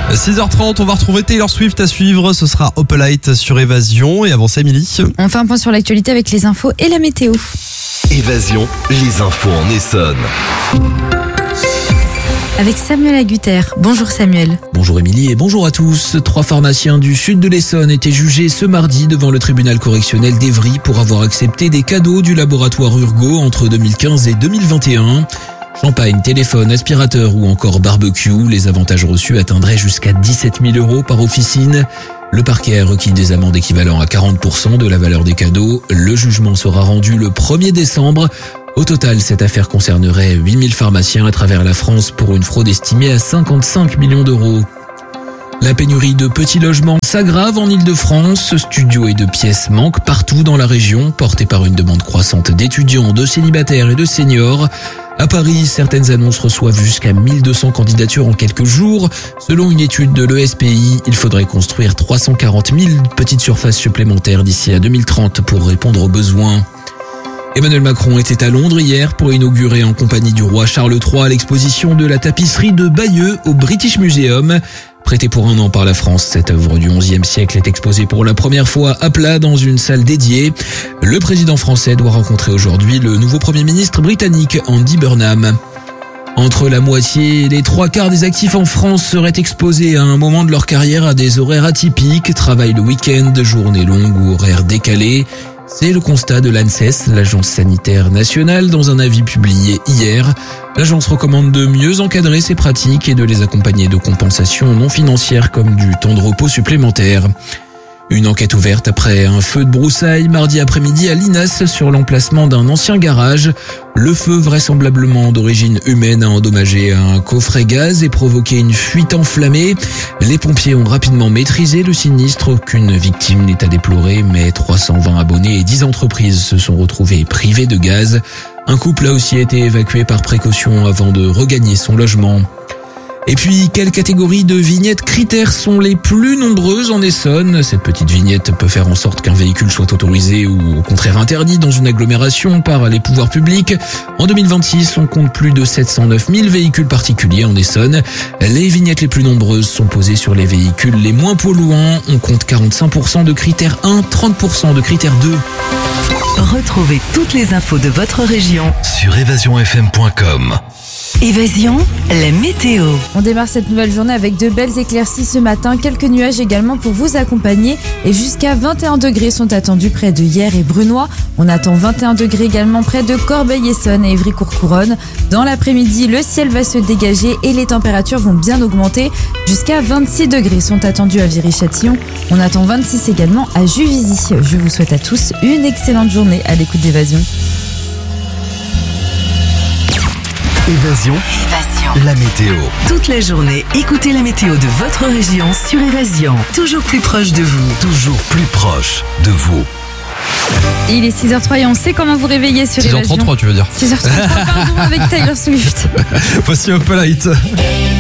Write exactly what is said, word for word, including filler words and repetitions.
six heures trente, on va retrouver Taylor Swift à suivre. Ce sera Opalite sur Évasion. Et avant ça, Émilie. On fait un point sur l'actualité avec les infos et la météo. Évasion, les infos en Essonne. Avec Samuel Agutter. Bonjour Samuel. Bonjour Émilie et bonjour à tous. Trois pharmaciens du sud de l'Essonne étaient jugés ce mardi devant le tribunal correctionnel d'Évry pour avoir accepté des cadeaux du laboratoire Urgo entre deux mille quinze et deux mille vingt et un. Champagne, téléphone, aspirateur ou encore barbecue, les avantages reçus atteindraient jusqu'à dix-sept mille euros par officine. Le parquet a requis des amendes équivalent à quarante pour cent de la valeur des cadeaux. Le jugement sera rendu le premier décembre. Au total, cette affaire concernerait huit mille pharmaciens à travers la France pour une fraude estimée à cinquante-cinq millions d'euros. La pénurie de petits logements s'aggrave en Ile-de-France. Studios et de pièces manquent partout dans la région, portée par une demande croissante d'étudiants, de célibataires et de seniors. À Paris, certaines annonces reçoivent jusqu'à mille deux cents candidatures en quelques jours. Selon une étude de l'E S P I, il faudrait construire trois cent quarante mille petites surfaces supplémentaires d'ici à deux mille trente pour répondre aux besoins. Emmanuel Macron était à Londres hier pour inaugurer en compagnie du roi Charles trois l'exposition de la tapisserie de Bayeux au British Museum. Prêtée pour un an par la France, cette œuvre du onzième siècle est exposée pour la première fois à plat dans une salle dédiée. Le président français doit rencontrer aujourd'hui le nouveau Premier ministre britannique Andy Burnham. Entre la moitié et les trois quarts des actifs en France seraient exposés à un moment de leur carrière à des horaires atypiques, travail le week-end, journée longue ou horaires décalés. C'est le constat de l'ANSES, l'Agence sanitaire nationale, dans un avis publié hier. L'agence recommande de mieux encadrer ces pratiques et de les accompagner de compensations non financières comme du temps de repos supplémentaire. Une enquête ouverte après un feu de broussailles mardi après-midi à Linas sur l'emplacement d'un ancien garage. Le feu, vraisemblablement d'origine humaine, a endommagé un coffret gaz et provoqué une fuite enflammée. Les pompiers ont rapidement maîtrisé le sinistre. Aucune victime n'est à déplorer, mais trois cent vingt abonnés et dix entreprises se sont retrouvés privés de gaz. Un couple a aussi été évacué par précaution avant de regagner son logement. Et puis, quelles catégories de vignettes critères sont les plus nombreuses en Essonne? Cette petite vignette peut faire en sorte qu'un véhicule soit autorisé ou au contraire interdit dans une agglomération par les pouvoirs publics. En deux mille vingt-six, on compte plus de sept cent neuf mille véhicules particuliers en Essonne. Les vignettes les plus nombreuses sont posées sur les véhicules les moins polluants. On compte quarante-cinq pour cent de critères un, trente pour cent de critères deux. Retrouvez toutes les infos de votre région Sur évasion f m point com. Évasion, la météo. On démarre cette nouvelle journée avec de belles éclaircies ce matin, quelques nuages également pour vous accompagner et jusqu'à vingt et un degrés sont attendus près de Hyères et Brunois. On attend vingt et un degrés également près de Corbeil-Essonnes et Évry-Courcouronnes. Dans l'après-midi, le ciel va se dégager et les températures vont bien augmenter. Jusqu'à vingt-six degrés sont attendus à Viry-Châtillon. On attend vingt-six également à Juvisy. Je vous souhaite à tous une excellente journée à l'écoute d'Évasion. Évasion, Évasion, la météo. toute la journée, écoutez la météo de votre région sur Évasion. Toujours plus proche de vous. Toujours plus proche de vous. Il est six heures trois et on sait comment vous réveiller sur six heures Évasion. trente-trois, tu veux dire. six heures trente-trois, pardon, avec Taylor Swift. Voici Opalite.